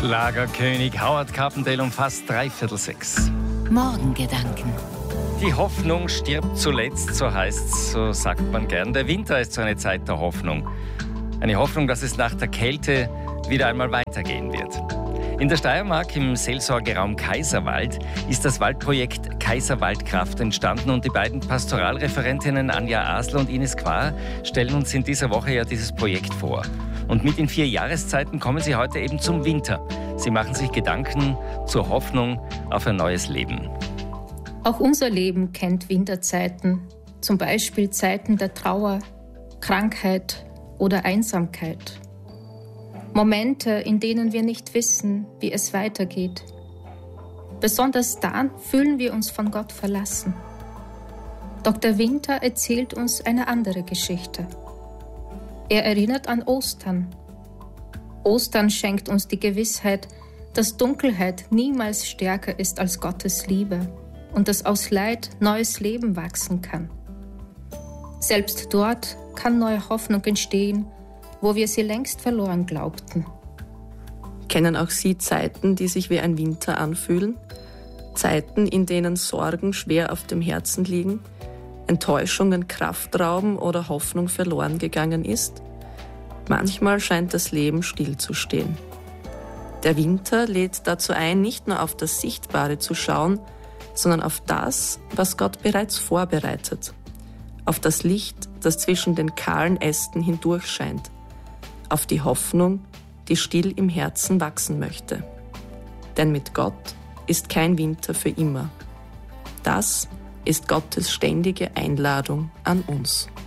Schlagerkönig Howard Carpendale um fast 5:45. Morgengedanken. Die Hoffnung stirbt zuletzt, so heißt's, so sagt man gern. Der Winter ist so eine Zeit der Hoffnung. Eine Hoffnung, dass es nach der Kälte wieder einmal weitergehen wird. In der Steiermark im Seelsorgeraum Kaiserwald ist das Waldprojekt Kaiserwaldkraft entstanden und die beiden Pastoralreferentinnen Anja Asler und Ines Quar stellen uns in dieser Woche ja dieses Projekt vor. Und mit den 4 Jahreszeiten kommen sie heute eben zum Winter. Sie machen sich Gedanken zur Hoffnung auf ein neues Leben. Auch unser Leben kennt Winterzeiten, zum Beispiel Zeiten der Trauer, Krankheit oder Einsamkeit. Momente, in denen wir nicht wissen, wie es weitergeht. Besonders dann fühlen wir uns von Gott verlassen. Dr. Winter erzählt uns eine andere Geschichte. Er erinnert an Ostern. Ostern schenkt uns die Gewissheit, dass Dunkelheit niemals stärker ist als Gottes Liebe und dass aus Leid neues Leben wachsen kann. Selbst dort kann neue Hoffnung entstehen, wo wir sie längst verloren glaubten. Kennen auch Sie Zeiten, die sich wie ein Winter anfühlen? Zeiten, in denen Sorgen schwer auf dem Herzen liegen, Enttäuschungen Kraft rauben oder Hoffnung verloren gegangen ist? Manchmal scheint das Leben stillzustehen. Der Winter lädt dazu ein, nicht nur auf das Sichtbare zu schauen, sondern auf das, was Gott bereits vorbereitet. Auf das Licht, das zwischen den kahlen Ästen hindurch scheint. Auf die Hoffnung, die still im Herzen wachsen möchte. Denn mit Gott ist kein Winter für immer. Das ist Gottes ständige Einladung an uns.